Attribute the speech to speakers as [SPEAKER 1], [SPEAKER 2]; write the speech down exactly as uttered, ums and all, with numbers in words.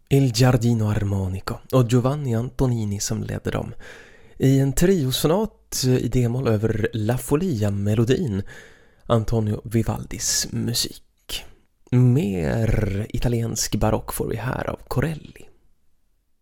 [SPEAKER 1] Il Giardino Armonico och Giovanni Antonini som ledde dem i en triosonat i d-moll över La Folia-melodin, Antonio Vivaldis musik. Mer italiensk barock får vi här av Corelli.